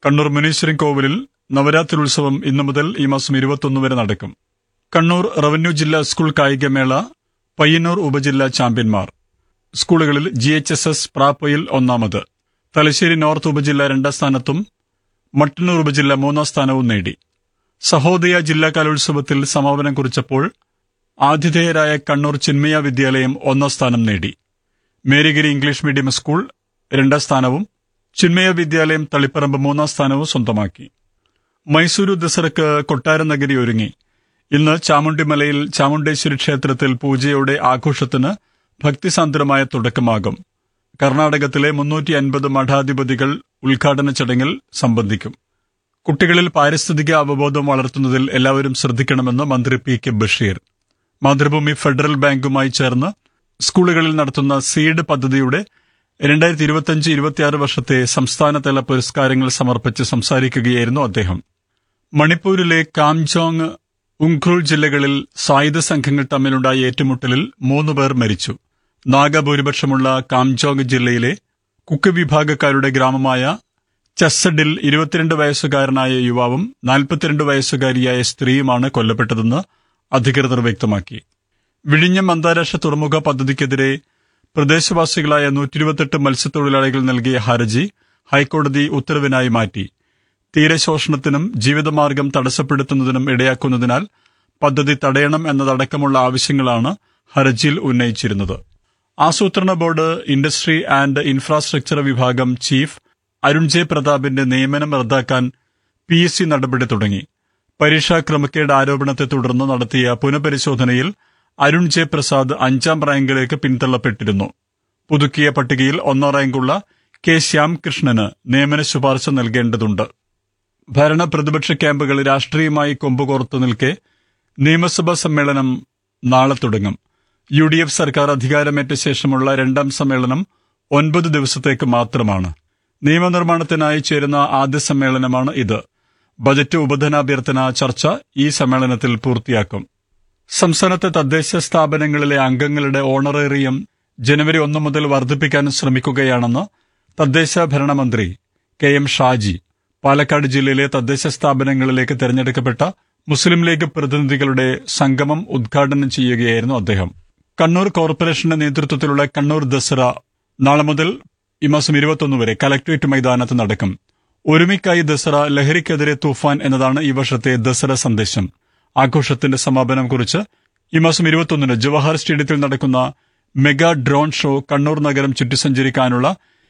കണ്ണൂർ മുനീശ്വരൻ കോവിലിൽ നവരാത്രി ഉത്സവം ഇന്നു മുതൽ ഈ മാസം 21 വരെ നടക്കും. കണ്ണൂർ റവന്യൂ ജില്ലാ സ്കൂൾ കായികമേള പയ്യന്നൂർ ഉപജില്ലാ ചാമ്പ്യന്മാർ. സ്കൂളുകളിൽ GHSS പ്രാപ്പൊയിൽ 1ാമത്, തലശ്ശേരി നോർത്ത് ഉപജില്ല 2ാം സ്ഥാനത്തും മട്ടന്നൂർ ഉപജില്ല 3ാം സ്ഥാനവും നേടി. സഹോദയ ജില്ലാ കലോത്സവത്തിൽ സമാപനം കുറിച്ചപ്പോൾ ആതിഥേയരായ കണ്ണൂർ ചിന്മയ വിദ്യാലയം 1ാം സ്ഥാനം നേടി. മേരിഗിരി ഇംഗ്ലീഷ് മീഡിയം സ്കൂൾ 2ാം സ്ഥാനവും ചിന്മയ വിദ്യാലയം തളിപ്പറമ്പ് 3ാം സ്ഥാനവും സ്വന്തമാക്കി. മൈസൂരു ദസറയ്ക്ക് കൊട്ടാര നഗരി ഒരുങ്ങി. ഇന്ന് ചാമുണ്ടിമലയിൽ ചാമുണ്ടേശ്വരി ക്ഷേത്രത്തിൽ പൂജയോടെ ആഘോഷത്തിന് ഭക്തിസാന്ദ്രമായ തുടക്കമാകും. കർണാടകത്തിലെ 350 മഠാധിപതികൾ ഉദ്ഘാടന ചടങ്ങിൽ സംബന്ധിക്കും. കുട്ടികളിൽ പാരിസ്ഥിതിക അവബോധം വളർത്തുന്നതിൽ എല്ലാവരും ശ്രദ്ധിക്കണമെന്ന് മന്ത്രി PK ബഷീർ. മാതൃഭൂമി ഫെഡറൽ ബാങ്കുമായി ചേർന്ന് സ്കൂളുകളിൽ നടത്തുന്ന സീഡ് പദ്ധതിയുടെ 2025-26 വർഷത്തെ സംസ്ഥാനതല പുരസ്കാരങ്ങൾ സമർപ്പിച്ച് സംസാരിക്കുകയായിരുന്നു അദ്ദേഹം. മണിപ്പൂരിലെ കാംജോങ്, ഉംഖ്രുൾ ജില്ലകളിൽ സായുധ സംഘങ്ങൾ തമ്മിലുണ്ടായ ഏറ്റുമുട്ടലിൽ 3 പേർ മരിച്ചു. നാഗഭൂരിപക്ഷമുള്ള കാംജോങ് ജില്ലയിലെ കുക്ക് വിഭാഗക്കാരുടെ ഗ്രാമമായ ചസ്സഡിൽ 22 വയസ്സുകാരനായ യുവാവും 42 വയസ്സുകാരിയായ സ്ത്രീയുമാണ് കൊല്ലപ്പെട്ടതെന്ന് അധികൃതർ വ്യക്തമാക്കി. വിഴിഞ്ഞം അന്താരാഷ്ട്ര തുറമുഖ പദ്ധതിക്കെതിരെ പ്രദേശവാസികളായ 128 മത്സ്യത്തൊഴിലാളികൾ നൽകിയ ഹർജി ഹൈക്കോടതി ഉത്തരവിനായി മാറ്റി. തീരശോഷണത്തിനും ജീവിതമാർഗം തടസ്സപ്പെടുത്തുന്നതിനും ഇടയാക്കുന്നതിനാൽ പദ്ധതി തടയണം എന്നതടക്കമുള്ള ആവശ്യങ്ങളാണ് ഹർജിയിൽ ഉന്നയിച്ചിരുന്നത്. ആസൂത്രണ ബോർഡ് ഇൻഡസ്ട്രി ആൻഡ് ഇൻഫ്രാസ്ട്രക്ചർ വിഭാഗം ചീഫ് അരുൺ ജെ പ്രതാപിന്റെ നിയമനം റദ്ദാക്കാൻ PSC നടപടി തുടങ്ങി. പരീക്ഷാ ക്രമക്കേട് ആരോപണത്തെ തുടർന്ന് നടത്തിയ പുനഃപരിശോധനയിൽ അരുൺ ജെ പ്രസാദ് 5ാം റാങ്കിലേക്ക് പിന്തള്ളപ്പെട്ടിരുന്നു. പുതുക്കിയ പട്ടികയിൽ 1ാം റാങ്കുള്ള K ശ്യാംകൃഷ്ണന് നിയമന ശുപാർശ നൽകേണ്ടതുണ്ട്. ഭരണ പ്രതിപക്ഷ ക്യാമ്പുകൾ രാഷ്ട്രീയമായി കൊമ്പുകോർത്തു നിൽക്കെ നിയമസഭാ സമ്മേളനം നാളെ തുടങ്ങും. UDF സർക്കാർ അധികാരമേറ്റ ശേഷമുള്ള 2ാം സമ്മേളനം 9 ദിവസത്തേക്ക് മാത്രമാണ്. നിയമനിർമ്മാണത്തിനായി ചേരുന്ന ആദ്യ സമ്മേളനമാണ് ഇത്. ബജറ്റ് ഉപധനാഭ്യർത്ഥന ചർച്ച ഈ സമ്മേളനത്തിൽ പൂർത്തിയാക്കും. സംസ്ഥാനത്തെ തദ്ദേശ സ്ഥാപനങ്ങളിലെ അംഗങ്ങളുടെ ഓണറേറിയം ജനുവരി 1 മുതൽ വർദ്ധിപ്പിക്കാൻ ശ്രമിക്കുകയാണെന്ന് തദ്ദേശ ഭരണമന്ത്രി KM ഷാജി. പാലക്കാട് ജില്ലയിലെ തദ്ദേശ സ്ഥാപനങ്ങളിലേക്ക് തെരഞ്ഞെടുക്കപ്പെട്ട മുസ്ലിം ലീഗ് പ്രതിനിധികളുടെ സംഗമം ഉദ്ഘാടനം ചെയ്യുകയായിരുന്നു അദ്ദേഹം. കണ്ണൂർ കോർപ്പറേഷന്റെ നേതൃത്വത്തിലുള്ള കണ്ണൂർ ദസറ നാളെ മുതൽ ഈ മാസം 21 വരെ കലക്ട്രേറ്റ് മൈതാനത്ത് നടക്കും. ഒരുമിക്കായി ദസറ, ലഹരിക്കെതിരെ തൂഫാൻ എന്നതാണ് ഈ വർഷത്തെ ദസറ സന്ദേശം. ആഘോഷത്തിന്റെ സമാപനം കുറിച്ച് ഈ മാസം 21 ജവഹർ സ്റ്റേഡിയത്തിൽ നടക്കുന്ന മെഗാ ഡ്രോൺ ഷോ, കണ്ണൂർ നഗരം ചുറ്റിസഞ്ചരിക്കാനുള്ള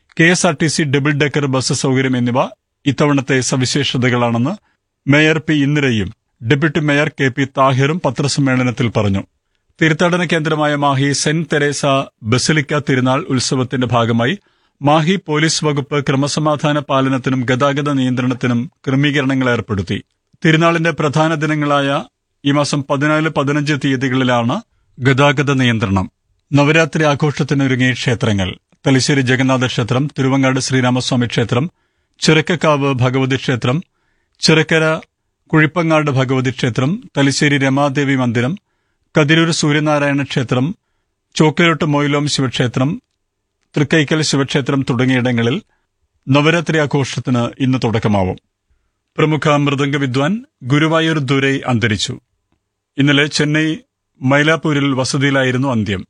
KSRTC ഡബിൾ ഡെക്കർ ബസ് സൌകര്യം എന്നിവ ഇത്തവണത്തെ സവിശേഷതകളാണെന്ന് mayor P ഇന്ദിരയും deputy mayor KP താഹിറും പത്രസമ്മേളനത്തിൽ പറഞ്ഞു. തീർത്ഥാടന കേന്ദ്രമായ മാഹി സെന്റ് തെരേസ ബസിലിക്ക തിരുനാൾ ഉത്സവത്തിന്റെ ഭാഗമായി മാഹി പോലീസ് വകുപ്പ് ക്രമസമാധാന പാലനത്തിനും ഗതാഗത നിയന്ത്രണത്തിനും ക്രമീകരണങ്ങൾ ഏർപ്പെടുത്തി. തിരുനാളിന്റെ പ്രധാന ദിനങ്ങളായ ഈ മാസം 14-15 തീയതികളിലാണ് ഗതാഗത നിയന്ത്രണം. നവരാത്രി ആഘോഷത്തിനൊരുങ്ങി ക്ഷേത്രങ്ങൾ. തലശ്ശേരി ജഗന്നാഥ ക്ഷേത്രം, തിരുവങ്ങാട് ശ്രീരാമസ്വാമി ക്ഷേത്രം, ചിറക്കക്കാവ് ഭഗവതി ക്ഷേത്രം, ചിറക്കര കുഴിപ്പങ്ങാട് ഭഗവതി ക്ഷേത്രം, തലശ്ശേരി രമാദേവി മന്ദിരം, കതിരൂർ സൂര്യനാരായണ ക്ഷേത്രം, ചോക്കിലോട്ട് മൊയിലോം ശിവക്ഷേത്രം, തൃക്കൈക്കൽ ശിവക്ഷേത്രം തുടങ്ങിയിടങ്ങളിൽ നവരാത്രി ആഘോഷത്തിന് ഇന്ന് തുടക്കമാവും. പ്രമുഖ മൃദംഗ വിദ്വാൻ ഗുരുവായൂർ ദുരൈ അന്തരിച്ചു. ഇന്നലെ ചെന്നൈ മൈലാപ്പൂരിൽ വസതിയിലായിരുന്നു അന്ത്യം.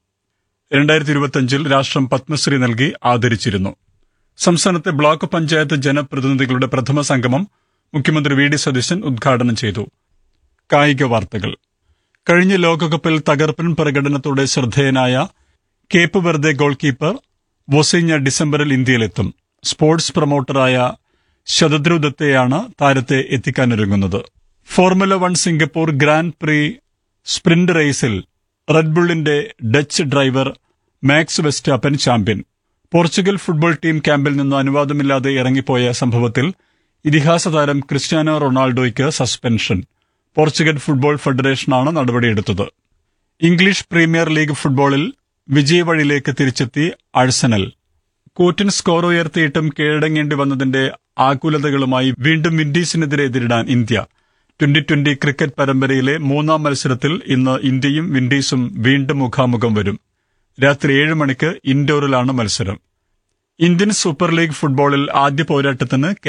2025 രാഷ്ട്രം പത്മശ്രീ നൽകി ആദരിച്ചിരുന്നു. സംസ്ഥാനത്തെ ബ്ലോക്ക് പഞ്ചായത്ത് ജനപ്രതിനിധികളുടെ പ്രഥമ സംഗമം മുഖ്യമന്ത്രി VD സതീശൻ ഉദ്ഘാടനം ചെയ്തു. കായിക വാർത്തകൾ. കഴിഞ്ഞ ലോകകപ്പിൽ തകർപ്പൻ പ്രകടനത്തോടെ ശ്രദ്ധേയനായ കേപ്പ് വെർദെ ഗോൾ കീപ്പർ വൊസീഞ്ഞ ഡിസംബറിൽ ഇന്ത്യയിലെത്തും. സ്പോർട്സ് പ്രൊമോട്ടറായ ശതദ്രു ദത്തയാണ് താരത്തെ എത്തിക്കാനൊരുങ്ങുന്നത്. Formula 1 Singapore grand pre sprint റേസിൽ റെഡ്ബുള്ളിന്റെ Dutch driver max Verstappen champion. Portugal football team ക്യാമ്പിൽ നിന്ന് അനുവാദമില്ലാതെ ഇറങ്ങിപ്പോയ സംഭവത്തിൽ ഇതിഹാസ താരം Cristiano റൊണാൾഡോയ്ക്ക് suspension. Portugal football ഫെഡറേഷനാണ് നടപടിയെടുത്തത്. English premier league ഫുട്ബോളിൽ വിജയവഴിയിലേക്ക് തിരിച്ചെത്തി ആഴ്സണൽ. കൂറ്റൻ സ്കോർ ഉയർത്തിയിട്ടും കീഴടങ്ങേണ്ടി വന്നതിന്റെ ആകുലതകളുമായി വീണ്ടും വിൻഡീസിനെതിരെ എതിരിടാൻ ഇന്ത്യ. 2020 ക്രിക്കറ്റ് പരമ്പരയിലെ 3ാം മത്സരത്തിൽ ഇന്ന് ഇന്ത്യയും വിൻഡീസും വീണ്ടും മുഖാമുഖം വരും. രാത്രി 7 മണിക്ക് ഇൻഡോറിലാണ് മത്സരം. ഇന്ത്യൻ സൂപ്പർ ലീഗ് ഫുട്ബോളിൽ ആദ്യ പോരാട്ടത്തിന്